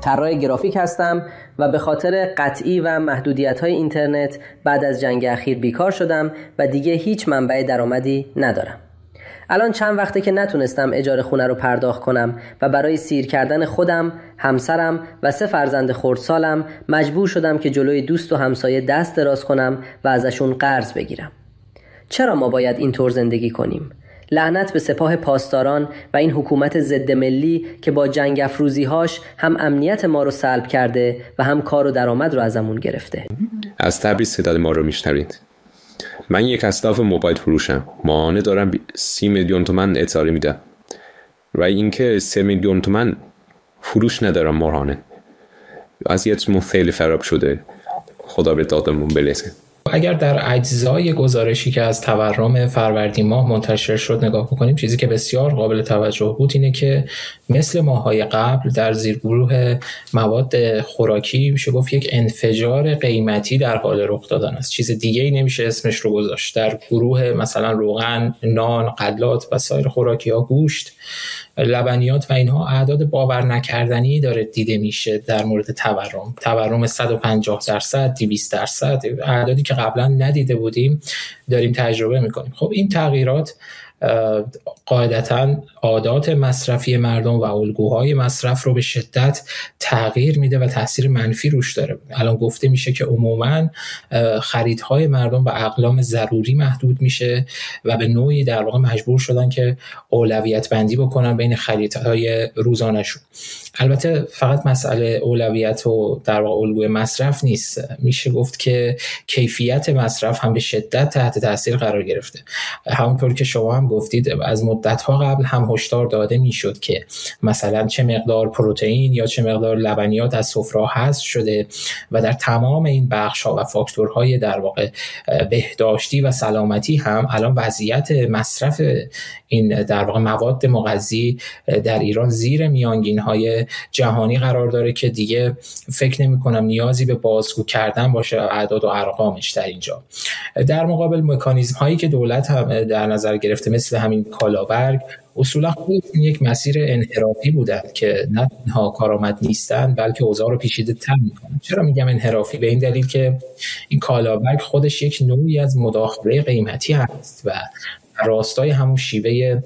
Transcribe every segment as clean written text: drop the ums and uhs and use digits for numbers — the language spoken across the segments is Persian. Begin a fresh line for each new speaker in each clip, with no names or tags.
طراح گرافیک هستم و به خاطر قطعی و محدودیت‌های اینترنت بعد از جنگ اخیر بیکار شدم و دیگه هیچ منبع درآمدی ندارم. الان چند وقته که نتونستم اجاره خونه رو پرداخت کنم و برای سیر کردن خودم، همسرم و 3 فرزند خردسالم مجبور شدم که جلوی دوست و همسایه دست دراز کنم و ازشون قرض بگیرم. چرا ما باید اینطور زندگی کنیم؟ لعنت به سپاه پاسداران و این حکومت ضد ملی که با جنگ افروزی‌هاش هم امنیت ما رو سلب کرده و هم کار و درآمد رو ازمون گرفته.
از تبریز صدای ما رو میشنوید. من یک اصلاف موبایل فروشم. ماهانه دارم 30 میلیون تومان اعطاری میدم و اینکه 3 میلیون تومان فروش ندارم ماهانه. وضعیتمون خیلی خراب شده. خدا به دادمون برسه.
اگر در اجزای گزارشی که از تورم فروردین ماه منتشر شد نگاه بکنیم، چیزی که بسیار قابل توجه بود اینه که مثل ماه‌های قبل در زیرگروه مواد خوراکی میشه گفت یک انفجار قیمتی در حال رخ دادن است. چیز دیگه‌ای نمیشه اسمش رو گذاشت. در گروه مثلا روغن، نان، غلات و سایر خوراکی‌ها، گوشت، لبنیات و اینها اعداد باور نکردنی داره دیده میشه در مورد تورم 150%، 200%، اعدادی که قبلا ندیده بودیم داریم تجربه میکنیم. خب این تغییرات قاعدتاً عادات مصرفی مردم و الگوهای مصرف رو به شدت تغییر میده و تاثیر منفی روش داره. الان گفته میشه که عموماً خریدهای مردم به اقلام ضروری محدود میشه و به نوعی در واقع مجبور شدن که اولویت بندی بکنن بین خریدهای روزانه‌شون. البته فقط مسئله اولویت و در واقع الگوی مصرف نیست، میشه گفت که کیفیت مصرف هم به شدت تحت تاثیر قرار گرفته. همونطور که شما هم گفتید از مدت‌ها قبل هم هشدار داده میشد که مثلا چه مقدار پروتئین یا چه مقدار لبنیات از سفره حذف شده و در تمام این بخش‌ها و فاکتورهای در واقع بهداشتی و سلامتی هم الان وضعیت مصرف این در واقع مواد مغذی در ایران زیر میانگین‌های جهانی قرار داره که دیگه فکر نمی‌کنم نیازی به بازگو کردن باشه اعداد و ارقامش در اینجا. در مقابل مکانیزم‌هایی که دولت هم در نظر گرفته مثل همین کالابرگ اصولا خودشون یک مسیر انحرافی بودن که نه تنها کارآمد نیستن بلکه اوضاع رو پیچیده تر میکنن. چرا میگم انحرافی؟ به این دلیل که این کالابرگ خودش یک نوعی از مداخله قیمتی هست و راستای همون شیوه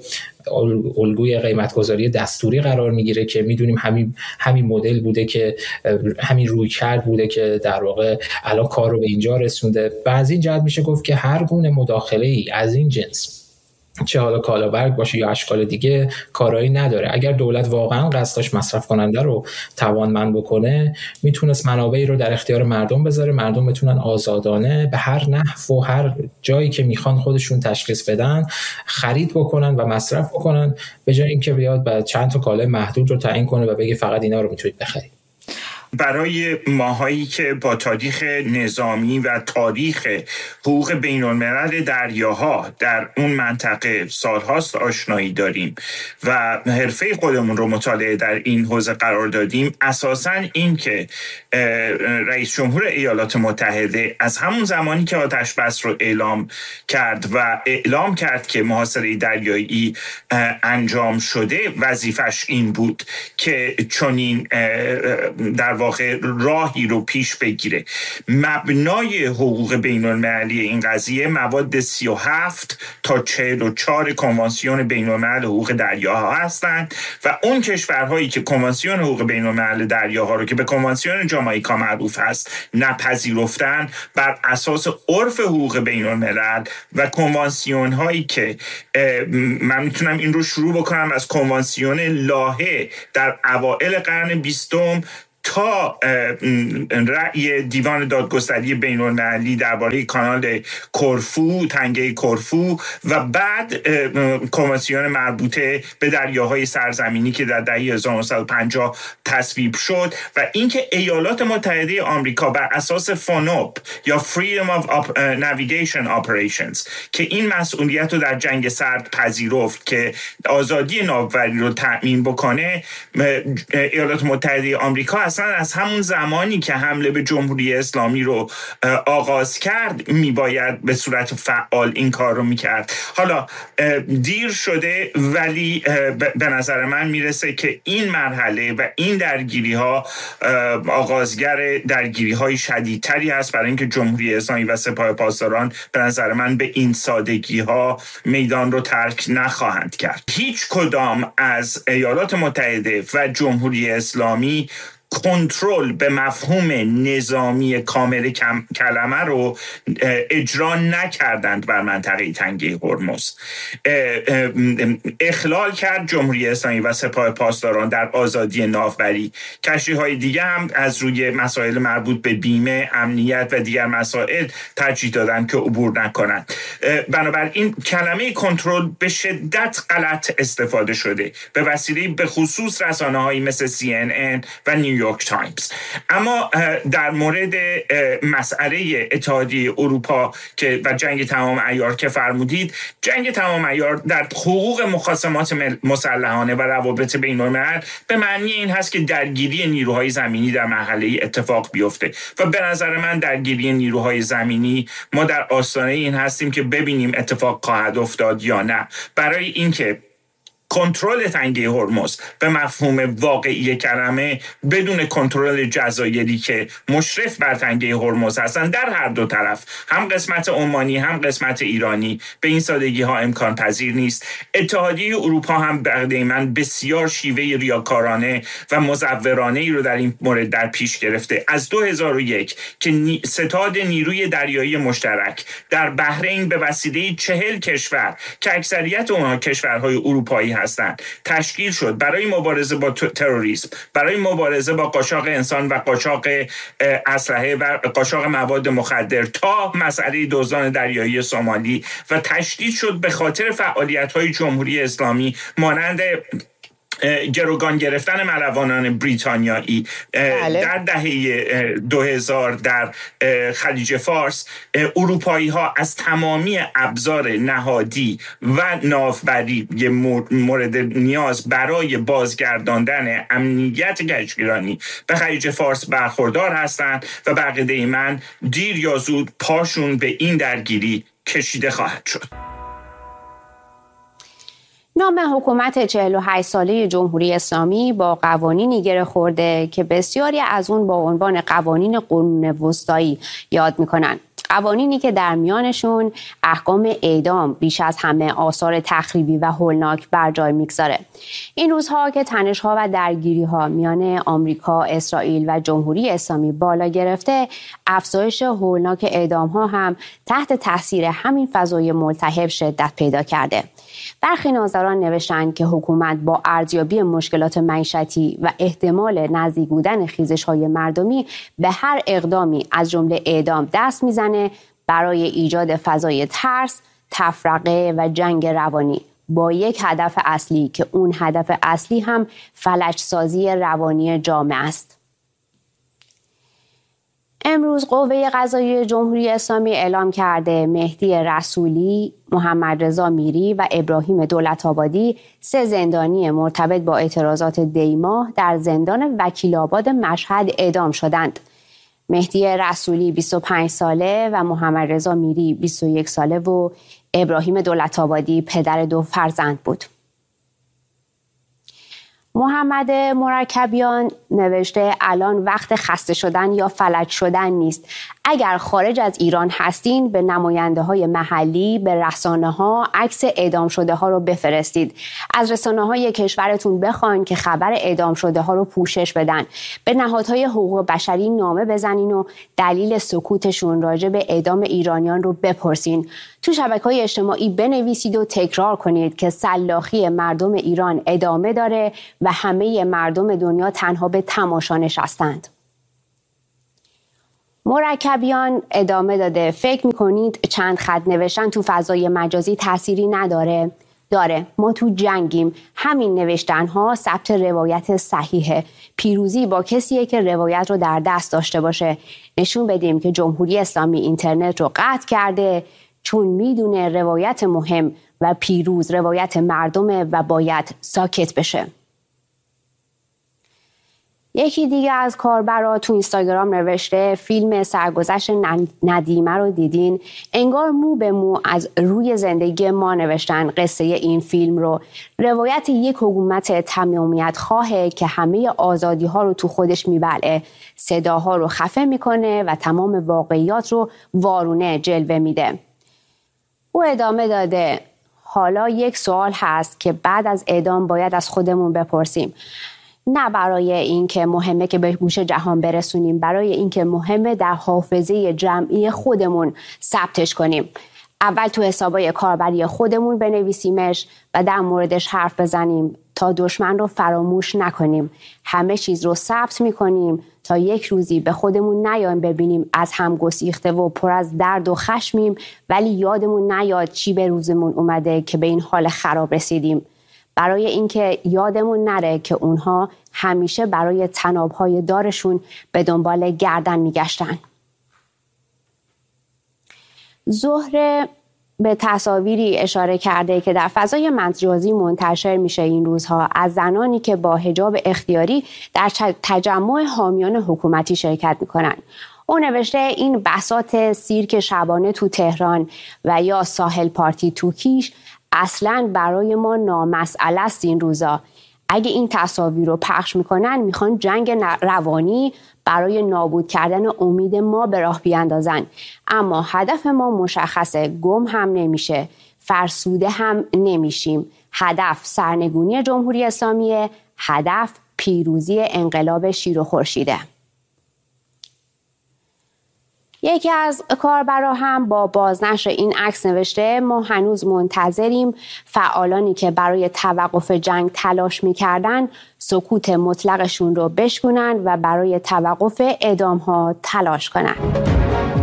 الگوی قیمتگذاری دستوری قرار میگیره که میدونیم همین مدل بوده که همین رویکرد بوده که در واقع الان کار رو به اینجا رسونده. و از این جهت میشه گفت که هر گونه مداخله ای از این جنس، چه حالا کالابرگ باشه یا اشکال دیگه، کارایی نداره. اگر دولت واقعا قصدش مصرف کننده رو توانمند بکنه میتونست منابعی رو در اختیار مردم بذاره، مردم بتونن آزادانه به هر نحو و هر جایی که میخوان خودشون تشخیص بدن خرید بکنن و مصرف بکنن، به جای اینکه بیاد بعد چند تا کالای محدود رو تعیین کنه و بگه فقط اینا رو میتونید بخرید.
برای ماهایی که با تاریخ نظامی و تاریخ حقوق بین‌الملل دریاها در اون منطقه سالهاست آشنایی داریم و حرفه خودمون رو مطالعه در این حوزه قرار دادیم، اساساً این که رئیس جمهور ایالات متحده از همون زمانی که آتش بس رو اعلام کرد و اعلام کرد که محاصره دریایی انجام شده، وظیفش این بود که چنین در واقع راهی رو پیش بگیره. مبنای حقوق بین‌المللی این قضیه مواد 37 تا 44 کنوانسیون بین‌الملل حقوق دریاها هستند و اون کشورهایی که کنوانسیون حقوق بین‌الملل دریاها رو که به کنوانسیون جامائیکا معروف هست نپذیرفتن، بر اساس عرف حقوق بین‌الملل و کنوانسیون هایی که من میتونم این رو شروع بکنم از کنوانسیون لاهه در اوائل قرن 20 تا رأی دیوان دادگستری بین‌المللی درباره کانال کرفو، تنگه کرفو و بعد کنوانسیون مربوطه به دریاهای سرزمینی که در دهه 1950 تصویب شد و اینکه ایالات متحده آمریکا بر اساس فونوپ یا Freedom of Navigation Operations که این مسئولیت رو در جنگ سرد پذیرفت که آزادی ناوبری رو تأمین بکنه، ایالات متحده آمریکا از اصلا از همون زمانی که حمله به جمهوری اسلامی رو آغاز کرد میباید به صورت فعال این کار رو میکرد. حالا دیر شده، ولی به نظر من میرسه که این مرحله و این درگیری ها آغازگر درگیری های شدیدتری هست، برای اینکه جمهوری اسلامی و سپاه پاسداران به نظر من به این سادگی ها میدان رو ترک نخواهند کرد. هیچ کدام از ایالات متحده و جمهوری اسلامی کنترل به مفهوم نظامی کامل کلمه رو اجرا نکردند بر منطقه تنگه هرمز. اخلال کرد جمهوری اسلامی و سپاه پاسداران در آزادی ناوبری. کشتی‌های دیگه هم از روی مسائل مربوط به بیمه، امنیت و دیگر مسائل ترجیح دادن که عبور نکنند. بنابراین کلمه کنترل به شدت غلط استفاده شده به وسیله به خصوص رسانه‌هایی مثل CNN و نیویورک تایمز. اما در مورد مسئله اتحادیه اروپا و جنگ تمام عیار که فرمودید، جنگ تمام عیار در حقوق مخاصمات مسلحانه و روابط بین‌الملل به معنی این هست که درگیری نیروهای زمینی در مرحله اتفاق بیفته و به نظر من درگیری نیروهای زمینی ما در آستانه این هستیم که ببینیم اتفاق خواهد افتاد یا نه. برای اینکه کنترل تنگه هرمز به مفهوم واقعی کلمه بدون کنترل جزایری که مشرف بر تنگه هرمز هستند در هر دو طرف، هم قسمت عمانی هم قسمت ایرانی، به این سادگی ها امکان پذیر نیست. اتحادیه اروپا هم برای من بسیار شیوه ریاکارانه و مزورانه ای رو در این مورد در پیش گرفته. از 2001 که ستاد نیروی دریایی مشترک در بحرین به وسیله 40 کشور که اکثریت اونها کشورهای اروپایی هستند تشکیل شد برای مبارزه با تروریسم، برای مبارزه با قاچاق انسان و قاچاق اسلحه و قاچاق مواد مخدر تا مسئله دزدان دریایی سومالی، و تشدید شد به خاطر فعالیت‌های جمهوری اسلامی مانند گروگان گرفتن ملوانان بریتانیایی در دهه 2000 در خلیج فارس. اروپایی ها از تمامی ابزار نهادی و ناوبری مورد نیاز برای بازگرداندن امنیت کشتیرانی به خلیج فارس برخوردار هستند و به عقیده من دیر یا زود پاشون به این درگیری کشیده خواهد شد.
نام حکومت 48 ساله جمهوری اسلامی با قوانینی گره خورده که بسیاری از اون با عنوان قوانین قرون وسطایی یاد میکنن. قوانینی که در میانشون احکام اعدام بیش از همه آثار تخریبی و هولناک بر جای میگذاره. این روزها که تنش‌ها و درگیری‌ها میان آمریکا، اسرائیل و جمهوری اسلامی بالا گرفته، افزایش هولناک اعدام‌ها هم تحت تاثیر همین فضای ملتهب شدت پیدا کرده. برخی ناظران نوشتند که حکومت با ارزیابی مشکلات معیشتی و احتمال نزدیک بودن خیزش‌های مردمی به هر اقدامی از جمله اعدام دست میزنه برای ایجاد فضای ترس، تفرقه و جنگ روانی با یک هدف اصلی که اون هدف اصلی هم فلج‌سازی روانی جامعه است. امروز قوه قضاییه جمهوری اسلامی اعلام کرده مهدی رسولی، محمد رضا میری و ابراهیم دولت‌آبادی 3 زندانی مرتبط با اعتراضات دیماه در زندان وکیل‌آباد مشهد اعدام شدند. مهدی رسولی 25 ساله و محمد رضا میری 21 ساله و ابراهیم دولت‌آبادی پدر 2 فرزند بود. محمد مرکبیان نوشته الان وقت خسته شدن یا فلج شدن نیست. اگر خارج از ایران هستین به نماینده های محلی، به رسانه ها عکس اعدام شده ها رو بفرستید. از رسانه های کشورتون بخواین که خبر اعدام شده ها رو پوشش بدن. به نهادهای حقوق بشری نامه بزنین و دلیل سکوتشون راجع به اعدام ایرانیان رو بپرسین. تو شبکه‌های اجتماعی بنویسید و تکرار کنید که سلاخی مردم ایران ادامه داره و همه مردم دنیا تنها به تماشا نشستند. مرکبیان ادامه داده فکر میکنید چند خط نوشتن تو فضای مجازی تأثیری نداره؟ داره. ما تو جنگیم. همین نوشتن ها ثبت روایت صحیحه. پیروزی با کسیه که روایت رو در دست داشته باشه. نشون بدیم که جمهوری اسلامی اینترنت رو قطع کرده چون میدونه روایت مهم و پیروز روایت مردمه و باید ساکت بشه. یکی دیگه از کاربرا تو اینستاگرام نوشته فیلم سرگذشت ندیمه رو دیدین؟ انگار مو به مو از روی زندگی ما نوشتن قصه این فیلم رو. روایت یک حکومت تمامیت خواهه که همه آزادی ها رو تو خودش میبلعه، صداها رو خفه میکنه و تمام واقعیات رو وارونه جلوه میده. او ادامه داده حالا یک سوال هست که بعد از اعدام باید از خودمون بپرسیم. نه برای این که مهمه که به گوش جهان برسونیم، برای این که مهمه در حافظه جمعی خودمون ثبتش کنیم. اول تو حسابای کاربری خودمون بنویسیمش و در موردش حرف بزنیم تا دشمن رو فراموش نکنیم. همه چیز رو ثبت میکنیم تا یک روزی به خودمون نیایم ببینیم از هم گسیخته و پر از درد و خشمیم، ولی یادمون نیاد چی به روزمون اومده که به این حال خراب رسیدیم. برای اینکه یادمون نره که اونها همیشه برای طناب‌های دارشون به دنبال گردن میگشتن. زهره به تصاویری اشاره کرده که در فضای مجازی منتشر میشه این روزها از زنانی که با حجاب اختیاری در تجمع حامیان حکومتی شرکت میکنن. او نوشته این بساط سیرک شبانه تو تهران و یا ساحل پارتی تو کیش اصلاً برای ما نامسئله است این روزا. اگه این تصاویر رو پخش میکنن میخوان جنگ روانی برای نابود کردن امید ما به راه بیاندازن. اما هدف ما مشخصه، گم هم نمیشه، فرسوده هم نمیشیم. هدف سرنگونی جمهوری اسلامیه، هدف پیروزی انقلاب شیر و خورشیده. یکی از کاربرا هم با بازنشر این عکس نوشته ما هنوز منتظریم فعالانی که برای توقف جنگ تلاش می‌کردن سکوت مطلقشون رو بشکنن و برای توقف اعدام‌ها تلاش کنن.